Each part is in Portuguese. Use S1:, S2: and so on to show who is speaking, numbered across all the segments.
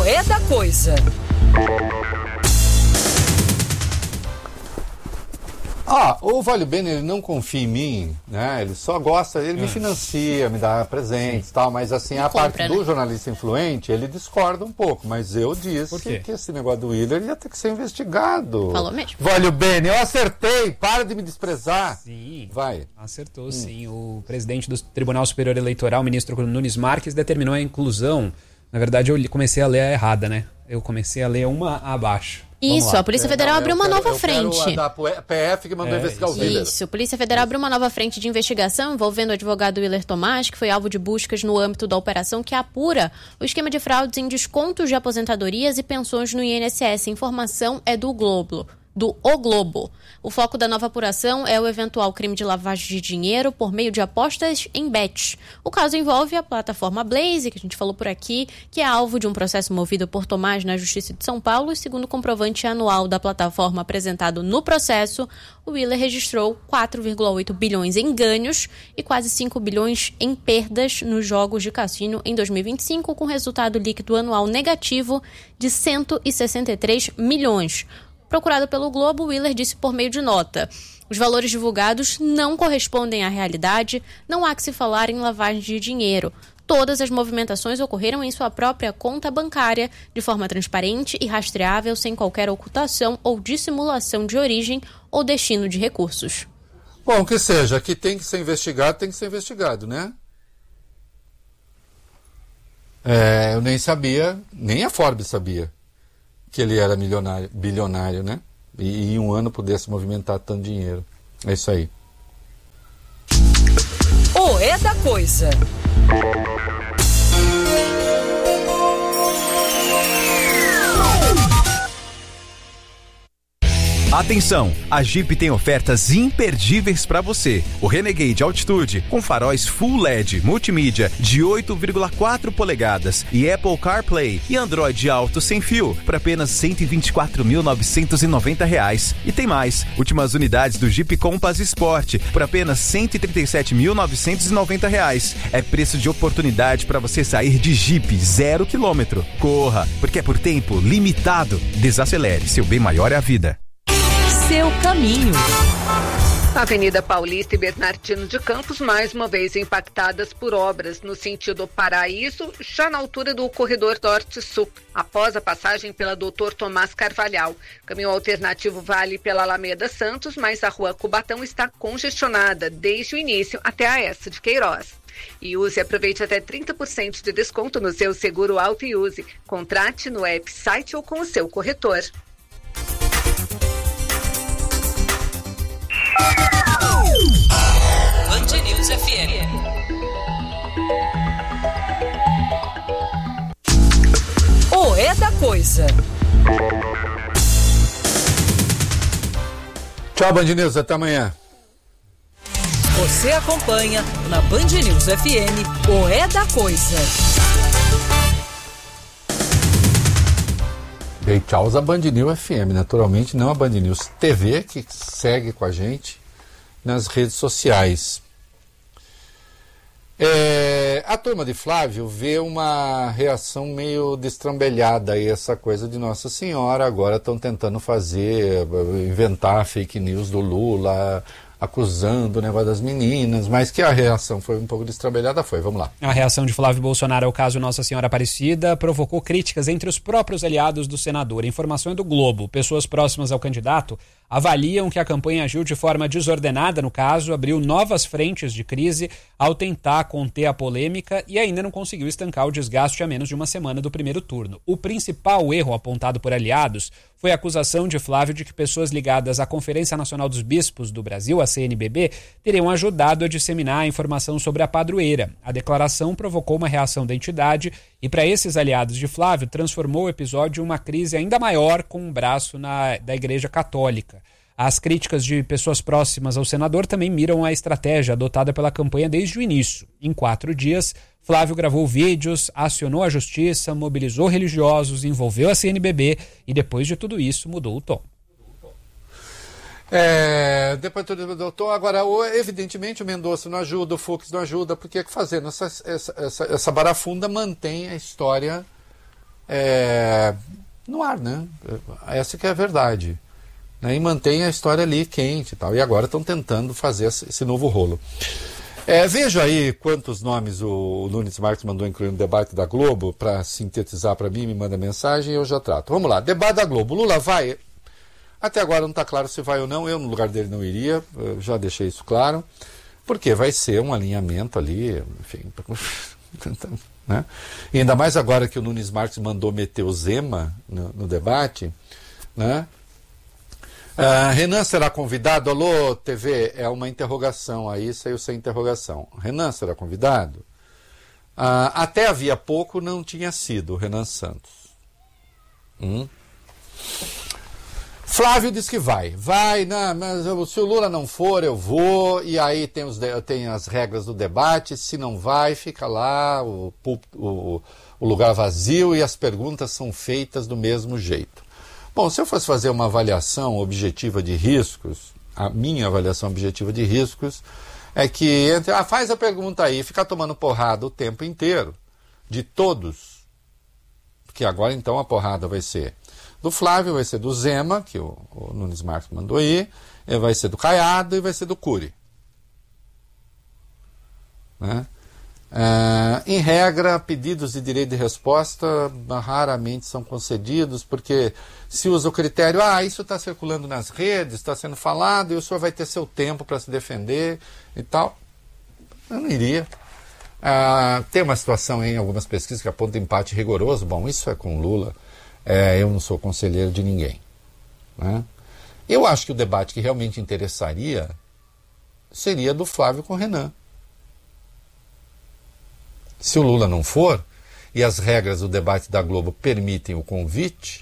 S1: É da coisa.
S2: O Vale Bene, ele não confia em mim, né? Ele só gosta, ele me financia, me dá presentes e tal, mas assim, a parte do jornalista influente, ele discorda um pouco, mas eu disse que esse negócio do Willer ia ter que ser investigado.
S3: Falou mesmo.
S2: Vale Bene, eu acertei, para de me desprezar.
S4: Sim,
S2: vai.
S4: Acertou sim. O presidente do Tribunal Superior Eleitoral, ministro Nunes Marques, determinou a inclusão. Na verdade, eu comecei a ler a errada, né? Eu comecei a ler uma abaixo.
S3: Isso, a Polícia Federal abriu uma nova frente.
S2: Da PF que mandou investigar o Willer.
S3: Isso, a Polícia Federal abriu uma nova frente de investigação envolvendo o advogado Willer Tomás, que foi alvo de buscas no âmbito da operação que apura o esquema de fraudes em descontos de aposentadorias e pensões no INSS. A informação é do Globo. O Globo. O foco da nova apuração é o eventual crime de lavagem de dinheiro por meio de apostas em bets. O caso envolve a plataforma Blaze, que a gente falou por aqui, que é alvo de um processo movido por Tomás na Justiça de São Paulo, e segundo o comprovante anual da plataforma apresentado no processo, o Willer registrou 4,8 bilhões em ganhos e quase 5 bilhões em perdas nos jogos de cassino em 2025, com resultado líquido anual negativo de 163 milhões. Procurado pelo Globo, Willer disse por meio de nota: os valores divulgados não correspondem à realidade, não há que se falar em lavagem de dinheiro. Todas as movimentações ocorreram em sua própria conta bancária, de forma transparente e rastreável, sem qualquer ocultação ou dissimulação de origem ou destino de recursos.
S2: Bom, que seja, que tem que ser investigado, né? Eu nem sabia, nem a Forbes sabia que ele era bilionário, né? E em um ano pudesse movimentar tanto dinheiro. É isso aí.
S1: É da coisa.
S5: Atenção, a Jeep tem ofertas imperdíveis para você. O Renegade Altitude com faróis Full LED multimídia de 8,4 polegadas e Apple CarPlay e Android Auto sem fio por apenas R$ 124.990. E tem mais, últimas unidades do Jeep Compass Sport por apenas R$ 137.990. É preço de oportunidade para você sair de Jeep 0 km. Corra, porque é por tempo limitado. Desacelere, seu bem maior é a vida.
S1: Seu caminho.
S6: Avenida Paulista e Bernardino de Campos, mais uma vez impactadas por obras no sentido Paraíso, já na altura do corredor Norte-Sul, após a passagem pela Dr. Tomás Carvalhal. Caminho alternativo vale pela Alameda Santos, mas a rua Cubatão está congestionada desde o início até a S de Queiroz. E use e aproveite até 30% de desconto no seu seguro Auto e Use. Contrate no app, site ou com o seu corretor.
S1: Band News FM. É da coisa.
S2: Tchau, Band News, até amanhã.
S1: Você acompanha na Band News FM o É da Coisa.
S2: Dei tchau a Band News FM, naturalmente não a Band News TV, que segue com a gente nas redes sociais. A turma de Flávio vê uma reação meio destrambelhada aí, essa coisa de Nossa Senhora. Agora estão tentando inventar fake news do Lula, acusando o negócio das meninas, mas que a reação foi um pouco destrambelhada, vamos lá.
S4: A reação de Flávio Bolsonaro ao caso Nossa Senhora Aparecida provocou críticas entre os próprios aliados do senador. A informação é do Globo. Pessoas próximas ao candidato avaliam que a campanha agiu de forma desordenada no caso, abriu novas frentes de crise ao tentar conter a polêmica e ainda não conseguiu estancar o desgaste a menos de uma semana do primeiro turno. O principal erro apontado por aliados foi a acusação de Flávio de que pessoas ligadas à Conferência Nacional dos Bispos do Brasil, a CNBB, teriam ajudado a disseminar a informação sobre a padroeira. A declaração provocou uma reação da entidade e, para esses aliados de Flávio, transformou o episódio em uma crise ainda maior com um braço da Igreja Católica. As críticas de pessoas próximas ao senador também miram a estratégia adotada pela campanha desde o início. Em 4 dias, Flávio gravou vídeos, acionou a justiça, mobilizou religiosos, envolveu a CNBB e, depois de tudo isso, mudou o tom.
S2: Depois de tudo mudou o tom. Agora, evidentemente, o Mendonça não ajuda, o Fux não ajuda, porque fazendo essa barafunda mantém a história no ar, né? Essa que é a verdade. Né? E mantém a história ali quente e tal. E agora estão tentando fazer esse novo rolo. Veja aí quantos nomes o Nunes Marques mandou incluir no debate da Globo, para sintetizar para mim, me manda mensagem e eu já trato. Vamos lá, debate da Globo. Lula vai? Até agora não está claro se vai ou não. Eu, no lugar dele, não iria. Eu já deixei isso claro. Porque vai ser um alinhamento ali, enfim... Né? E ainda mais agora que o Nunes Marques mandou meter o Zema no debate, né? Renan será convidado? Alô, TV, é uma interrogação aí, saiu sem interrogação. Renan será convidado? Até havia pouco não tinha sido o Renan Santos. Flávio diz que vai, não, mas se o Lula não for, eu vou, e aí tem as regras do debate, se não vai, fica lá o lugar vazio e as perguntas são feitas do mesmo jeito. Bom, se eu fosse fazer uma avaliação objetiva de riscos, a minha avaliação objetiva de riscos é que faz a pergunta aí, ficar tomando porrada o tempo inteiro, de todos, porque agora então a porrada vai ser do Flávio, vai ser do Zema, que o Nunes Marques mandou ir, vai ser do Caiado e vai ser do Cury. Né? Em regra, pedidos de direito de resposta raramente são concedidos, porque se usa o critério, isso está circulando nas redes, está sendo falado, e o senhor vai ter seu tempo para se defender e tal. Eu não iria. Tem uma situação em algumas pesquisas que aponta empate rigoroso. Bom, isso é com Lula. Eu não sou conselheiro de ninguém. Né? Eu acho que o debate que realmente interessaria seria do Flávio com o Renan. Se o Lula não for, e as regras do debate da Globo permitem o convite,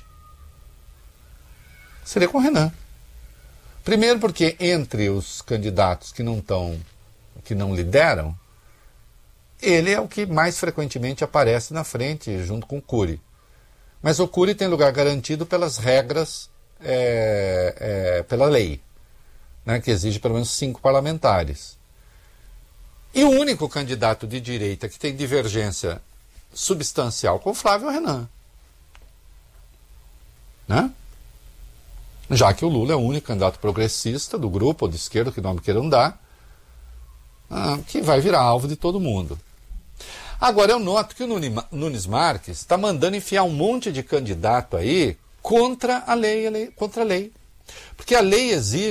S2: seria com o Renan. Primeiro porque entre os candidatos que não lideram, ele é o que mais frequentemente aparece na frente, junto com o Cury. Mas o Cury tem lugar garantido pelas regras, pela lei, né, que exige pelo menos 5 parlamentares. E o único candidato de direita que tem divergência substancial com o Flávio é o Renan. Né? Já que o Lula é o único candidato progressista do grupo, ou de esquerda, que nome queiram dar, que vai virar alvo de todo mundo. Agora, eu noto que o Nunes Marques está mandando enfiar um monte de candidato aí contra a lei. Porque a lei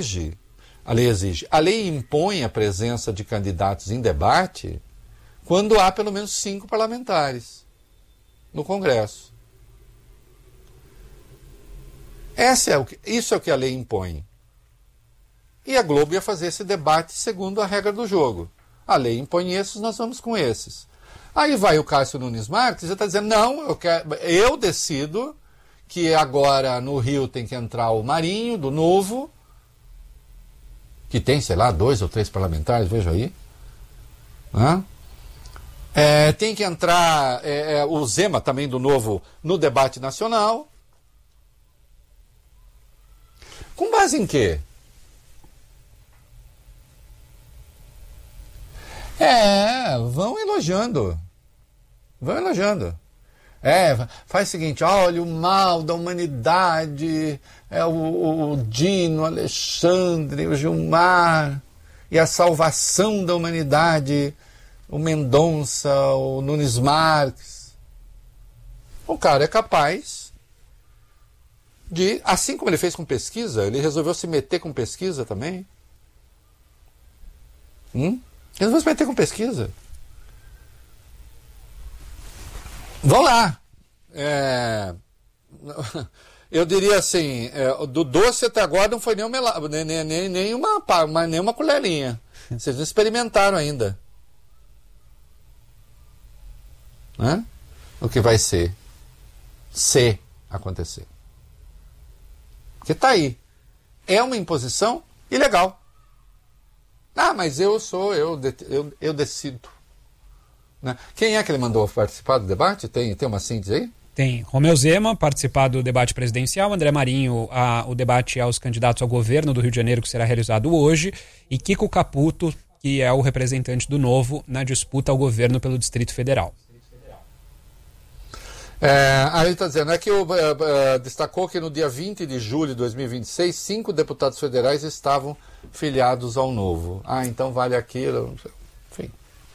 S2: impõe a presença de candidatos em debate quando há pelo menos 5 parlamentares no Congresso. Isso é o que a lei impõe. E a Globo ia fazer esse debate segundo a regra do jogo. A lei impõe esses, nós vamos com esses. Aí vai o Cássio Nunes Marques e está dizendo, não, eu decido que agora no Rio tem que entrar o Marinho, do Novo, que tem, 2 ou 3 parlamentares, veja aí. Tem que entrar o Zema, também do Novo, no debate nacional. Com base em quê? Vão elogiando. Faz o seguinte, olha o mal da humanidade, o Dino, o Alexandre, o Gilmar, e a salvação da humanidade, o Mendonça, o Nunes Marques. O cara é capaz de, assim como ele fez com pesquisa, ele resolveu se meter com pesquisa também. Ele resolveu se meter com pesquisa. Vão lá. Eu diria assim, do doce até agora não foi nem uma colherinha. Vocês não experimentaram ainda. Né? O que vai ser, se acontecer. Porque está aí. É uma imposição ilegal. Mas eu decido. Né? Quem é que ele mandou participar do debate? Tem uma síntese aí?
S4: Tem Romeu Zema participar do debate presidencial, André Marinho o debate aos candidatos ao governo do Rio de Janeiro, que será realizado hoje, e Kiko Caputo, que é o representante do Novo na disputa ao governo pelo Distrito Federal.
S2: Aí ele está dizendo, destacou que no dia 20 de julho de 2026, 5 deputados federais estavam filiados ao Novo. Então vale aquilo, enfim.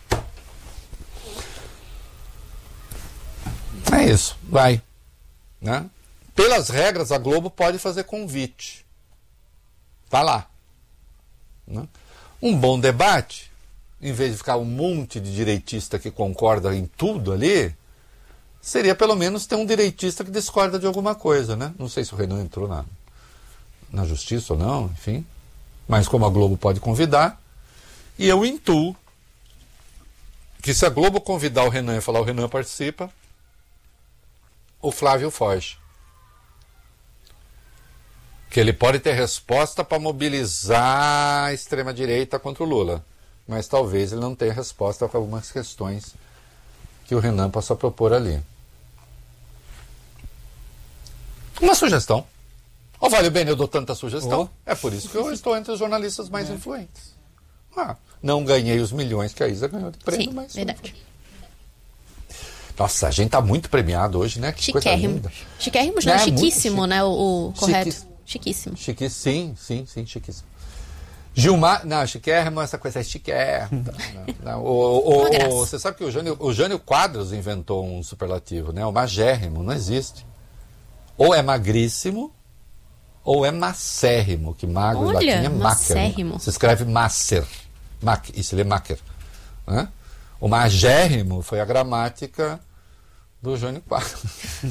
S2: É isso, vai. Né? Pelas regras, a Globo pode fazer convite. Tá lá. Né? Um bom debate, em vez de ficar um monte de direitista que concorda em tudo ali, seria pelo menos ter um direitista que discorda de alguma coisa, né? Não sei se o Renan entrou na justiça ou não, enfim. Mas como a Globo pode convidar, e eu intuo que se a Globo convidar o Renan e falar o Renan participa, o Flávio foge. Que ele pode ter resposta para mobilizar a extrema-direita contra o Lula. Mas talvez ele não tenha resposta para algumas questões que o Renan possa propor ali. Uma sugestão. Vale bem, eu dou tanta sugestão. É por isso que eu estou entre os jornalistas mais influentes. Não ganhei os milhões que a Isa ganhou de prêmio, mas...
S3: verdade.
S2: Nossa, a gente tá muito premiado hoje, né? Que
S3: chiquérrimo.
S2: Coisa linda.
S3: Chiquérrimos, não, chiquíssimo, né? O correto. Chiquíssimo.
S2: Sim, chiquíssimo. Gilmar, não, chiquérrimo, essa coisa é chiquérrimo. Você sabe que o Jânio Quadros inventou um superlativo, né? O magérrimo, não existe. Ou é magríssimo, ou é macérrimo, que magro em latim é macérrimo. Se escreve macer. Isso ele é macer. Né? O magérrimo foi a gramática do Jânio Quadros.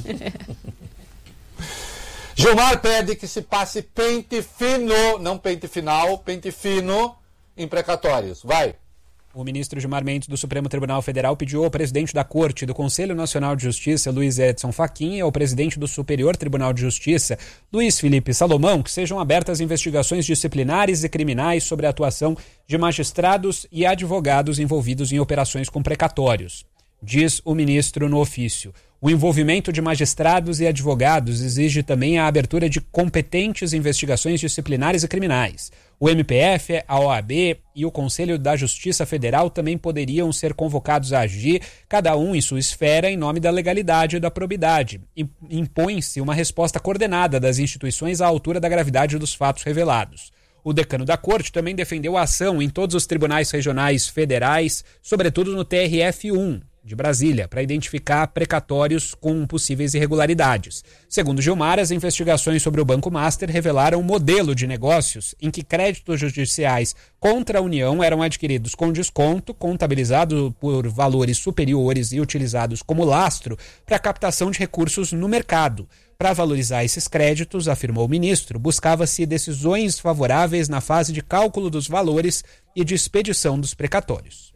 S2: Gilmar pede que se passe pente fino, não pente final, pente fino em precatórios. Vai.
S4: O ministro Gilmar Mendes do Supremo Tribunal Federal pediu ao presidente da Corte do Conselho Nacional de Justiça, Luiz Edson Fachin, e ao presidente do Superior Tribunal de Justiça, Luiz Felipe Salomão, que sejam abertas investigações disciplinares e criminais sobre a atuação de magistrados e advogados envolvidos em operações com precatórios. Diz o ministro no ofício. O envolvimento de magistrados e advogados exige também a abertura de competentes investigações disciplinares e criminais. O MPF, a OAB e o Conselho da Justiça Federal também poderiam ser convocados a agir, cada um em sua esfera, em nome da legalidade e da probidade. Impõe-se uma resposta coordenada das instituições à altura da gravidade dos fatos revelados. O decano da Corte também defendeu a ação em todos os tribunais regionais federais, sobretudo no TRF1, de Brasília, para identificar precatórios com possíveis irregularidades. Segundo Gilmar, as investigações sobre o Banco Master revelaram um modelo de negócios em que créditos judiciais contra a União eram adquiridos com desconto, contabilizados por valores superiores e utilizados como lastro para a captação de recursos no mercado. Para valorizar esses créditos, afirmou o ministro, buscava-se decisões favoráveis na fase de cálculo dos valores e de expedição dos precatórios.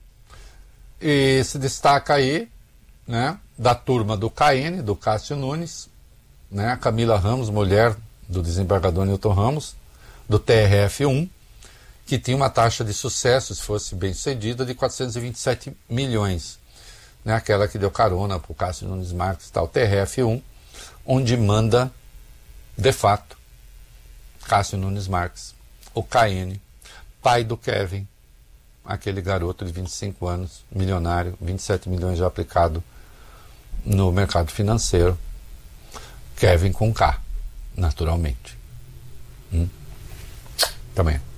S2: E se destaca aí, né, da turma do CAN, do Cássio Nunes, né, a Camila Ramos, mulher do desembargador Newton Ramos, do TRF1, que tinha uma taxa de sucesso, se fosse bem sucedida, de 427 milhões. Né, aquela que deu carona para o Cássio Nunes Marques e tal, TRF1, onde manda, de fato, Cássio Nunes Marques, o CAN, pai do Kevin, aquele garoto de 25 anos, milionário, 27 milhões já aplicado no mercado financeiro. Kevin com K, naturalmente. Também.